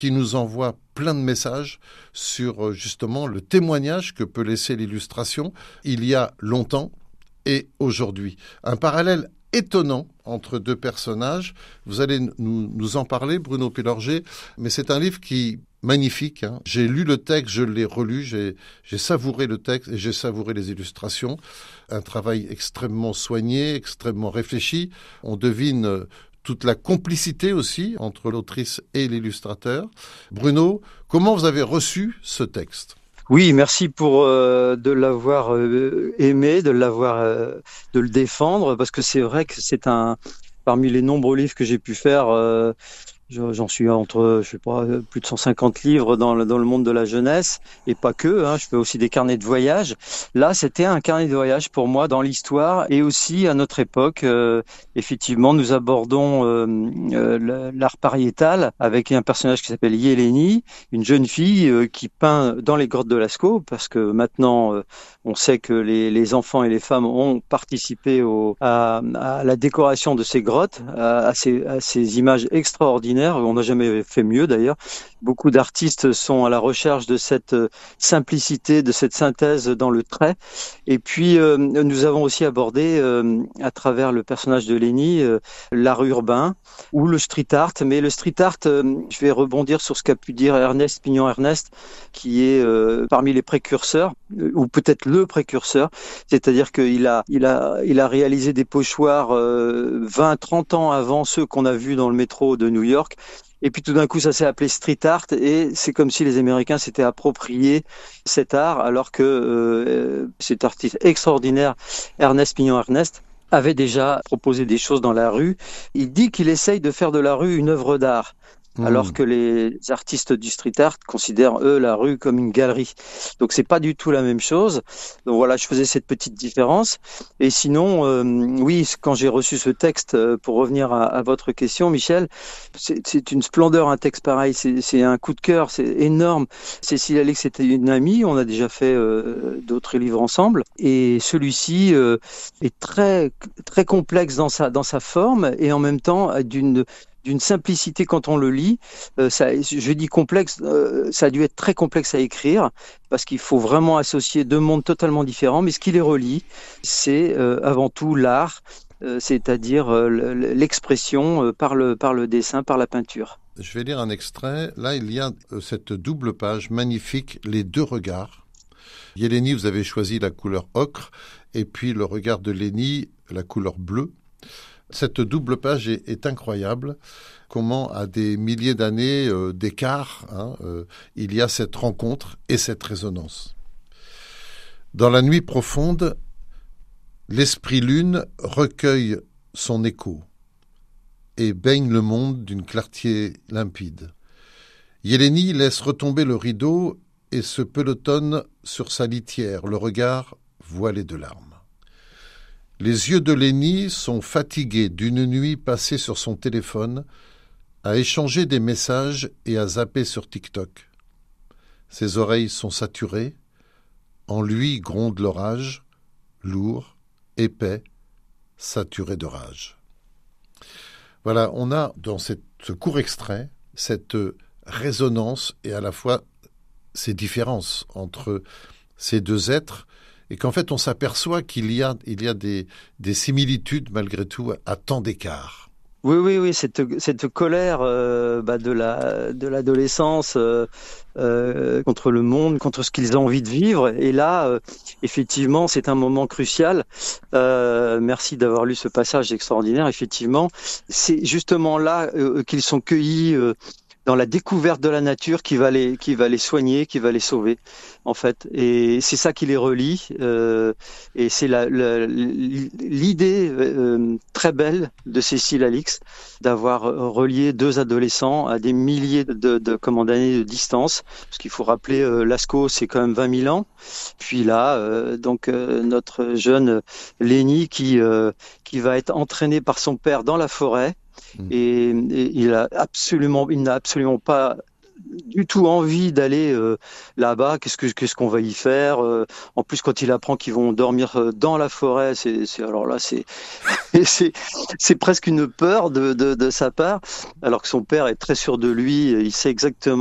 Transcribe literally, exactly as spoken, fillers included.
qui nous envoie plein de messages sur justement le témoignage que peut laisser l'illustration il y a longtemps et aujourd'hui. Un parallèle étonnant entre deux personnages. Vous allez nous, nous en parler, Bruno Pilorget, mais c'est un livre qui magnifique. Hein. J'ai lu le texte, je l'ai relu, j'ai, j'ai savouré le texte et j'ai savouré les illustrations. Un travail extrêmement soigné, extrêmement réfléchi. On devine toute la complicité aussi entre l'autrice et l'illustrateur. Bruno, comment vous avez reçu ce texte ? Oui, merci pour euh, de l'avoir euh, aimé, de l'avoir, euh, de le défendre, parce que c'est vrai que c'est un, parmi les nombreux livres que j'ai pu faire, euh, j'en suis entre, je sais pas, plus de cent cinquante livres dans le, dans le monde de la jeunesse, et pas que, hein, je fais aussi des carnets de voyage. Là, c'était un carnet de voyage pour moi dans l'histoire, et aussi à notre époque, euh, effectivement, nous abordons euh, euh, l'art pariétal avec un personnage qui s'appelle Yeleni, une jeune fille euh, qui peint dans les grottes de Lascaux, parce que maintenant, euh, on sait que les, les enfants et les femmes ont participé au, à, à la décoration de ces grottes, à, à, ces, à ces images extraordinaires. On n'a jamais fait mieux d'ailleurs. Beaucoup d'artistes sont à la recherche de cette simplicité, de cette synthèse dans le trait. Et puis, euh, nous avons aussi abordé, euh, à travers le personnage de Lénie, euh, l'art urbain ou le street art. Mais le street art, euh, je vais rebondir sur ce qu'a pu dire Ernest Pignon-Ernest, qui est euh, parmi les précurseurs, ou peut-être le précurseur. C'est-à-dire qu'il a, il a, il a réalisé des pochoirs euh, vingt, trente ans avant ceux qu'on a vus dans le métro de New York. Et puis tout d'un coup, ça s'est appelé street art et c'est comme si les Américains s'étaient appropriés cet art, alors que euh, cet artiste extraordinaire, Ernest Pignon-Ernest, avait déjà proposé des choses dans la rue. Il dit qu'il essaye de faire de la rue une œuvre d'art. Mmh. Alors que les artistes du street art considèrent, eux, la rue comme une galerie. Donc, c'est pas du tout la même chose. Donc, voilà, je faisais cette petite différence. Et sinon, euh, oui, quand j'ai reçu ce texte, euh, pour revenir à, à votre question, Michel, c'est, c'est une splendeur, un texte pareil. C'est, c'est un coup de cœur, c'est énorme. Cécile Alix était une amie. On a déjà fait euh, d'autres livres ensemble. Et celui-ci euh, est très, très complexe dans sa, dans sa forme et en même temps d'une... d'une simplicité quand on le lit. Euh, ça, je dis complexe, euh, ça a dû être très complexe à écrire parce qu'il faut vraiment associer deux mondes totalement différents, mais ce qui les relie, c'est euh, avant tout l'art, euh, c'est-à-dire euh, l'expression euh, par le, par le dessin, par la peinture. Je vais lire un extrait. Là, il y a cette double page magnifique, les deux regards. Yeleni, vous avez choisi la couleur ocre, et puis le regard de Lénie, la couleur bleue. Cette double page est, est incroyable. Comment, à des milliers d'années euh, d'écart, hein, euh, il y a cette rencontre et cette résonance. Dans la nuit profonde, l'esprit lune recueille son écho et baigne le monde d'une clarté limpide. Yeleni laisse retomber le rideau et se pelotonne sur sa litière, le regard voilé de larmes. Les yeux de Lénie sont fatigués d'une nuit passée sur son téléphone, à échanger des messages et à zapper sur TikTok. Ses oreilles sont saturées, en lui gronde l'orage, lourd, épais, saturé de rage. Voilà, on a dans cette, ce court extrait cette résonance et à la fois ces différences entre ces deux êtres, et qu'en fait, on s'aperçoit qu'il y a, il y a des, des similitudes, malgré tout, à tant d'écart. Oui, oui, oui, cette, cette colère euh, bah, de, la, de l'adolescence euh, euh, contre le monde, contre ce qu'ils ont envie de vivre. Et là, euh, effectivement, c'est un moment crucial. Euh, merci d'avoir lu ce passage extraordinaire. Effectivement, c'est justement là euh, qu'ils sont cueillis euh, dans la découverte de la nature qui va les, qui va les soigner, qui va les sauver, en fait. Et c'est ça qui les relie. Euh, et c'est la, la, l'idée euh, très belle de Cécile Alix d'avoir relié deux adolescents à des milliers de, de, comment, d'années de distance. Parce qu'il faut rappeler, euh, Lascaux, c'est quand même vingt mille ans. Puis là, euh, donc euh, notre jeune Lénie qui, euh, qui va être entraîné par son père dans la forêt. Et, et il a absolument, il n'a absolument pas du tout envie d'aller euh, là-bas. Qu'est-ce que qu'est-ce qu'on va y faire? Euh, En plus, quand il apprend qu'ils vont dormir euh, dans la forêt, c'est c'est alors là, c'est c'est c'est presque une peur de, de de sa part, alors que son père est très sûr de lui. Il sait exactement